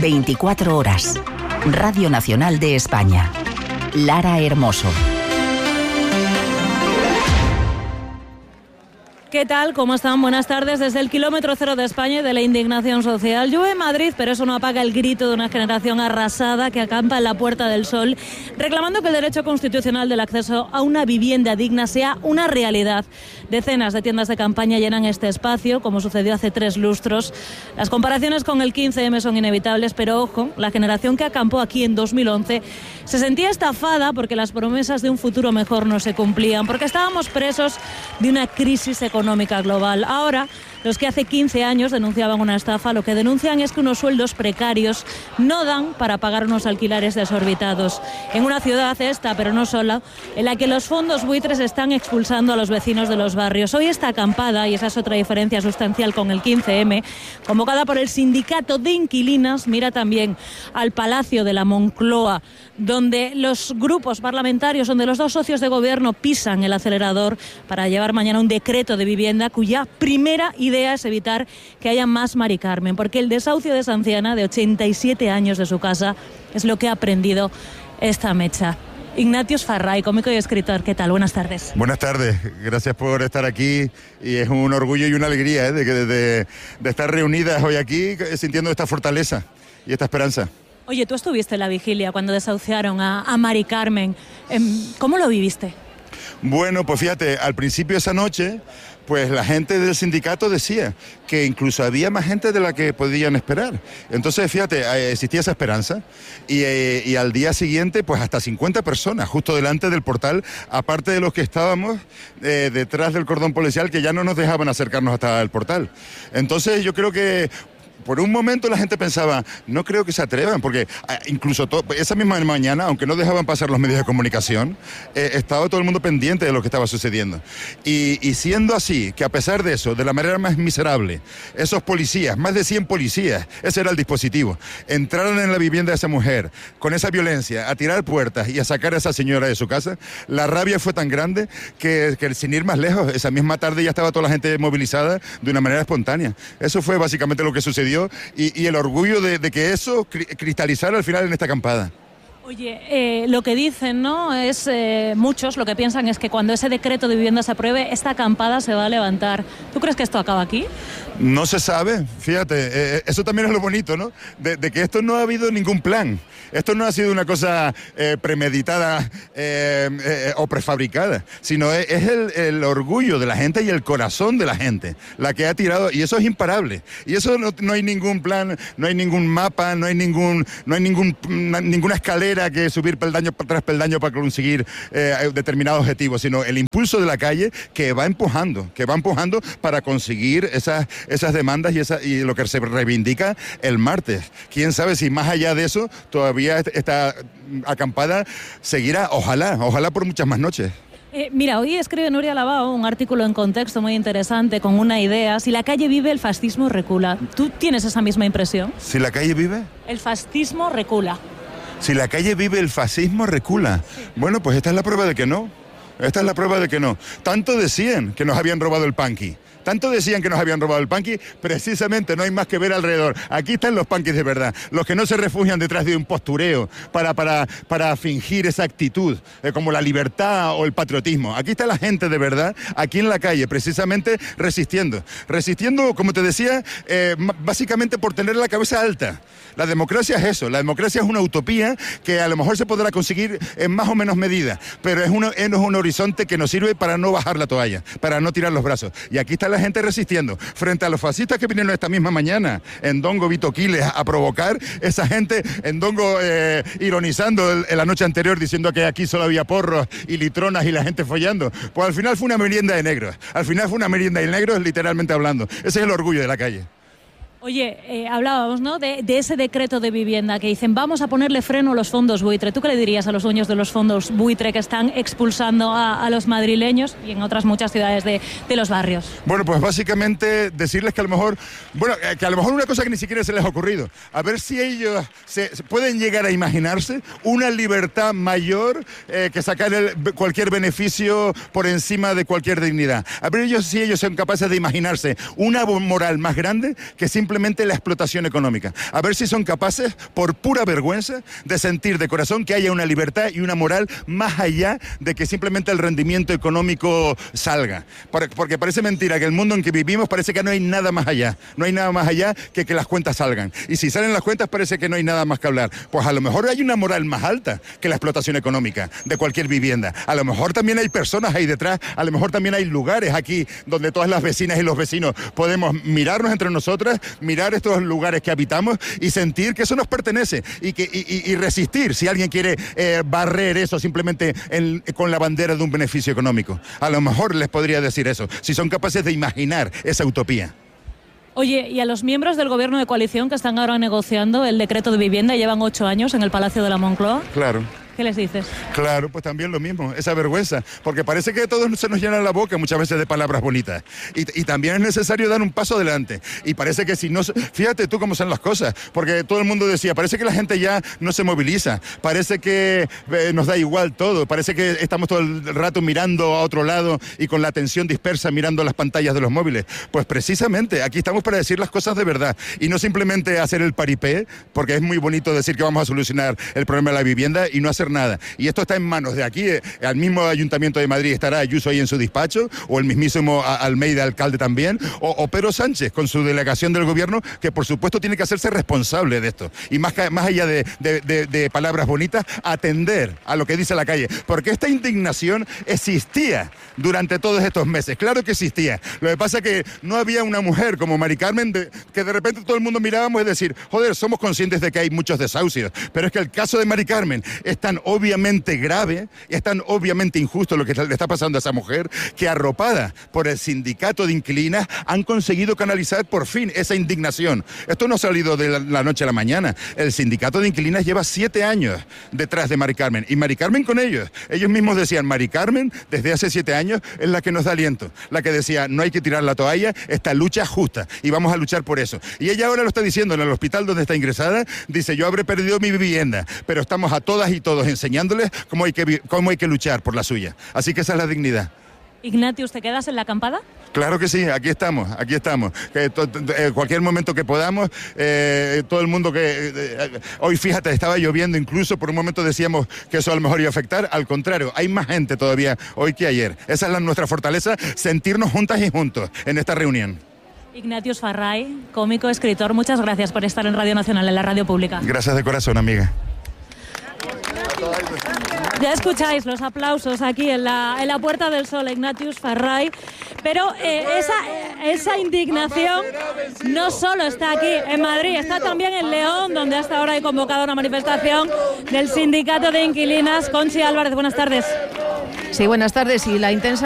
24 horas. Radio Nacional de España. Lara Hermoso. ¿Qué tal? ¿Cómo están? Buenas tardes. Desde el kilómetro cero de España y de la indignación social. Llueve en Madrid, pero eso no apaga el grito de una generación arrasada que acampa en la Puerta del Sol, reclamando que el derecho constitucional del acceso a una vivienda digna sea una realidad. Decenas de tiendas de campaña llenan este espacio, como sucedió hace 3 lustros. Las comparaciones con el 15M son inevitables, pero ojo, la generación que acampó aquí en 2011 se sentía estafada porque las promesas de un futuro mejor no se cumplían, porque estábamos presos de una crisis económica global. Ahora, los que hace 15 años denunciaban una estafa, lo que denuncian es que unos sueldos precarios no dan para pagar unos alquileres desorbitados. En una ciudad esta, pero no sola, en la que los fondos buitres están expulsando a los vecinos de los barrios. Hoy esta acampada, y esa es otra diferencia sustancial con el 15M, convocada por el Sindicato de Inquilinas, mira también al Palacio de la Moncloa, donde los grupos parlamentarios, donde los 2 socios de gobierno pisan el acelerador para llevar mañana un decreto de vivienda cuya primera idea es evitar que haya más Mari Carmen, porque el desahucio de esa anciana de 87 años de su casa es lo que ha aprendido esta mecha. Ignatius Farray, cómico y escritor, ¿qué tal? Buenas tardes. Buenas tardes, gracias por estar aquí y es un orgullo y una alegría de estar reunidas hoy aquí sintiendo esta fortaleza y esta esperanza. Oye, tú estuviste en la vigilia cuando desahuciaron a Mari Carmen. ¿Cómo lo viviste? Bueno, pues fíjate, al principio de esa noche, pues la gente del sindicato decía que incluso había más gente de la que podían esperar. Entonces, fíjate, existía esa esperanza y al día siguiente, pues hasta 50 personas justo delante del portal, aparte de los que estábamos detrás del cordón policial que ya no nos dejaban acercarnos hasta el portal. Entonces, yo creo que por un momento la gente pensaba, no creo que se atrevan, porque incluso esa misma mañana, aunque no dejaban pasar los medios de comunicación, estaba todo el mundo pendiente de lo que estaba sucediendo. Y siendo así, que a pesar de eso, de la manera más miserable, esos policías, más de 100 policías, ese era el dispositivo, entraron en la vivienda de esa mujer, con esa violencia, a tirar puertas y a sacar a esa señora de su casa, la rabia fue tan grande que sin ir más lejos, esa misma tarde ya estaba toda la gente movilizada de una manera espontánea. Eso fue básicamente lo que sucedió. Y el orgullo de que eso cristalizara al final en esta acampada. Oye, lo que dicen, ¿no? Es muchos lo que piensan es que cuando ese decreto de vivienda se apruebe, esta acampada se va a levantar. ¿Tú crees que esto acaba aquí? No se sabe, fíjate, eso también es lo bonito, ¿no? De que esto no ha habido ningún plan. Esto no ha sido una cosa premeditada o prefabricada, sino es el orgullo de la gente y el corazón de la gente la que ha tirado, y eso es imparable. Y eso no hay ningún plan, no hay ningún mapa, no hay ninguna escalera que subir peldaño tras peldaño para conseguir determinados objetivos, sino el impulso de la calle que va empujando para conseguir esas demandas y lo que se reivindica el martes. Quién sabe si más allá de eso todavía esta acampada seguirá, ojalá por muchas más noches. Mira, hoy escribe Nuria Lavao un artículo en Contexto muy interesante con una idea. Si la calle vive, el fascismo recula. ¿Tú tienes esa misma impresión? ¿Si la calle vive? El fascismo recula. Si la calle vive, el fascismo recula. Sí. Bueno, pues esta es la prueba de que no. Esta es la prueba de que no. Tanto decían que nos habían robado el punky. Precisamente no hay más que ver alrededor. Aquí están los punkis de verdad, los que no se refugian detrás de un postureo para fingir esa actitud, como la libertad o el patriotismo. Aquí está la gente de verdad, aquí en la calle, precisamente resistiendo, como te decía, básicamente por tener la cabeza alta. La democracia es eso, la democracia es una utopía que a lo mejor se podrá conseguir en más o menos medida, pero es un horizonte que nos sirve para no bajar la toalla, para no tirar los brazos. Y aquí está la gente resistiendo frente a los fascistas que vinieron esta misma mañana en Dongo Vito Quiles a provocar, esa gente en Dongo ironizando la noche anterior diciendo que aquí solo había porros y litronas y la gente follando. Pues al final fue una merienda de negros, literalmente hablando. Ese es el orgullo de la calle. Oye, hablábamos, ¿no?, de ese decreto de vivienda que dicen vamos a ponerle freno a los fondos buitre. ¿Tú qué le dirías a los dueños de los fondos buitre que están expulsando a los madrileños y en otras muchas ciudades de los barrios? Bueno, pues básicamente decirles que a lo mejor una cosa que ni siquiera se les ha ocurrido, a ver si ellos se pueden llegar a imaginarse una libertad mayor que sacar cualquier beneficio por encima de cualquier dignidad. A ver si ellos son capaces de imaginarse una moral más grande que simplemente simplemente la explotación económica. A ver si son capaces, por pura vergüenza, de sentir de corazón que haya una libertad y una moral más allá de que simplemente el rendimiento económico salga. Porque parece mentira que el mundo en que vivimos parece que no hay nada más allá. No hay nada más allá que las cuentas salgan. Y si salen las cuentas parece que no hay nada más que hablar. Pues a lo mejor hay una moral más alta que la explotación económica de cualquier vivienda. A lo mejor también hay personas ahí detrás, a lo mejor también hay lugares aquí donde todas las vecinas y los vecinos podemos mirarnos entre nosotras, mirar estos lugares que habitamos y sentir que eso nos pertenece y resistir si alguien quiere barrer eso simplemente con la bandera de un beneficio económico. A lo mejor les podría decir eso, si son capaces de imaginar esa utopía. Oye, ¿y a los miembros del gobierno de coalición que están ahora negociando el decreto de vivienda, llevan 8 años en el Palacio de la Moncloa? Claro. ¿Qué les dices? Claro, pues también lo mismo, esa vergüenza, porque parece que a todos se nos llena la boca muchas veces de palabras bonitas y también es necesario dar un paso adelante y parece que si no, fíjate tú cómo son las cosas, porque todo el mundo decía, parece que la gente ya no se moviliza, parece que nos da igual todo, parece que estamos todo el rato mirando a otro lado y con la atención dispersa mirando las pantallas de los móviles. Pues precisamente aquí estamos para decir las cosas de verdad y no simplemente hacer el paripé, porque es muy bonito decir que vamos a solucionar el problema de la vivienda y no hacer nada. Y esto está en manos de aquí, al mismo Ayuntamiento de Madrid estará Ayuso ahí en su despacho, o el mismísimo Almeida, alcalde también, o Pedro Sánchez con su delegación del gobierno, que por supuesto tiene que hacerse responsable de esto. Y más allá de palabras bonitas, atender a lo que dice la calle. Porque esta indignación existía durante todos estos meses. Claro que existía. Lo que pasa es que no había una mujer como Mari Carmen que de repente todo el mundo mirábamos y decir, joder, somos conscientes de que hay muchos desahucios. Pero es que el caso de Mari Carmen es tan obviamente grave, es tan obviamente injusto lo que le está pasando a esa mujer, que arropada por el sindicato de inquilinas han conseguido canalizar por fin esa indignación. Esto no ha salido de la noche a la mañana. El sindicato de inquilinas lleva 7 años detrás de Mari Carmen y Mari Carmen con ellos. Ellos mismos decían, Mari Carmen desde hace 7 años es la que nos da aliento, la que decía, no hay que tirar la toalla, esta lucha es justa y vamos a luchar por eso. Y ella ahora lo está diciendo en el hospital donde está ingresada, dice, yo habré perdido mi vivienda, pero estamos a todas y todos enseñándoles cómo hay que luchar por la suya. Así que esa es la dignidad. Ignatius, ¿te quedas en la acampada? Claro que sí, aquí estamos. Cualquier momento que podamos, todo el mundo hoy fíjate, estaba lloviendo incluso, por un momento decíamos que eso a lo mejor iba a afectar, al contrario, hay más gente todavía hoy que ayer. Esa es nuestra fortaleza, sentirnos juntas y juntos en esta reunión. Ignatius Farray, cómico, escritor, muchas gracias por estar en Radio Nacional, en la radio pública. Gracias de corazón, amiga. Ya escucháis los aplausos aquí en la Puerta del Sol, Ignatius Farray, pero esa indignación no solo está aquí en Madrid, está también en León, donde hasta ahora hay convocado una manifestación del sindicato de inquilinas. Conchi Álvarez, buenas tardes. Sí, buenas tardes. Y la intensa